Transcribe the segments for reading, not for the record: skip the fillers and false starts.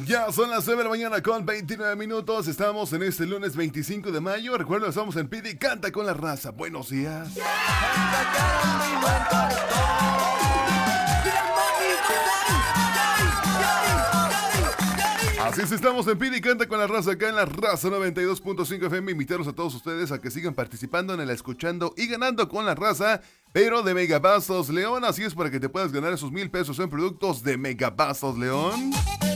Ya son las 9 de la mañana con 29 minutos. Estamos en este lunes 25 de mayo. Recuerda, estamos en Pidi Canta con la Raza. Buenos días. Así es, estamos en Pidi Canta con la Raza acá en la Raza 92.5 FM. Invitarlos a todos ustedes a que sigan participando en el Escuchando y Ganando con la Raza, pero de Megapastos León. Así es, para que te puedas ganar esos 1,000 pesos en productos de Megapastos León.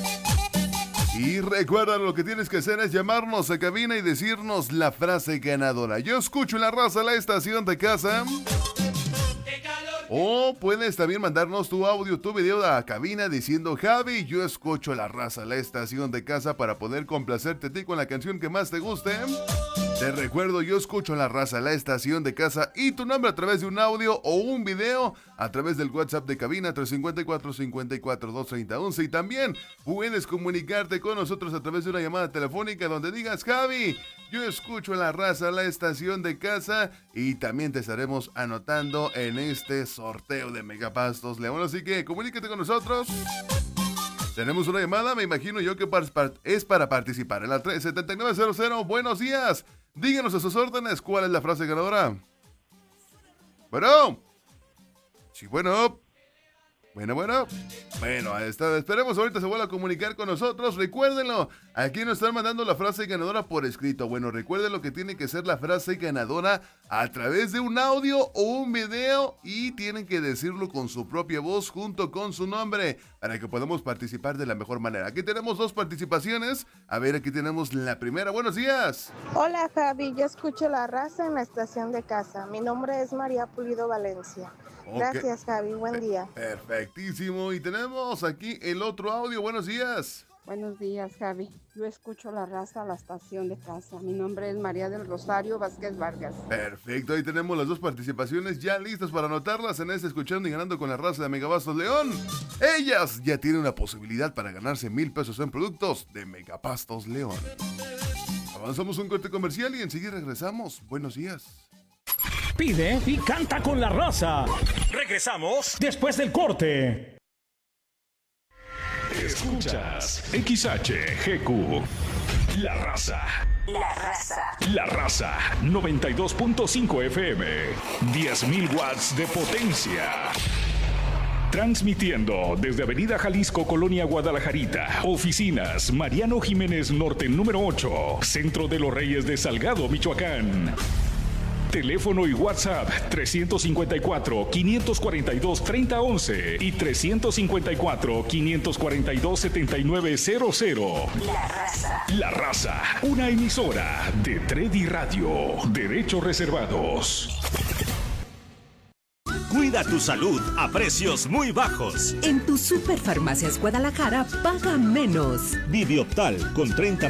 Y recuerda, lo que tienes que hacer es llamarnos a cabina y decirnos la frase ganadora. Yo escucho la Raza, la estación de casa. O puedes también mandarnos tu audio, tu video a cabina diciendo: Javi, yo escucho la Raza, la estación de casa, para poder complacerte a ti con la canción que más te guste. Te recuerdo, yo escucho la Raza, la estación de casa, y tu nombre a través de un audio o un video a través del WhatsApp de cabina 354-54-230-11. Y también puedes comunicarte con nosotros a través de una llamada telefónica donde digas: Javi, yo escucho la Raza, la estación de casa, y también te estaremos anotando en este sorteo de Megapastos León. Así que comunícate con nosotros. Tenemos una llamada, me imagino yo que es para participar en la 7900. Buenos días. Díganos a sus órdenes cuál es la frase ganadora. Bueno. Sí, bueno. Bueno, esperemos ahorita se vuelva a comunicar con nosotros. Recuérdenlo, aquí nos están mandando la frase ganadora por escrito. Bueno, recuerden lo que tiene que ser la frase ganadora a través de un audio o un video, y tienen que decirlo con su propia voz junto con su nombre para que podamos participar de la mejor manera. Aquí tenemos dos participaciones. A ver, aquí tenemos la primera. Buenos días. Hola Javi, yo escucho la Raza en la estación de casa. Mi nombre es María Pulido Valencia. Gracias, Javi, buen día. Perfectísimo. Y tenemos aquí el otro audio. Buenos días. Buenos días, Javi. Yo escucho la Raza a la estación de casa. Mi nombre es María del Rosario Vázquez Vargas. Perfecto, ahí tenemos las dos participaciones ya listas para anotarlas en este Escuchando y Ganando con la Raza de Megapastos León. Ellas ya tienen una posibilidad para ganarse 1,000 pesos en productos de Megapastos León. Avanzamos un corte comercial y enseguida regresamos. Buenos días. Pide y canta con la Raza. Regresamos después del corte. Escuchas XHGQ. La Raza. La Raza. La Raza 92.5 FM. 10,000 watts de potencia. Transmitiendo desde Avenida Jalisco, Colonia Guadalajarita. Oficinas Mariano Jiménez Norte número 8. Centro de los Reyes de Salgado, Michoacán. Teléfono y WhatsApp 354-542-3011 y 354-542-7900. La Raza. La Raza, una emisora de Tredi Radio. Derechos reservados. Cuida tu salud a precios muy bajos. En tu Superfarmacias Guadalajara paga menos. Vivioptal con 30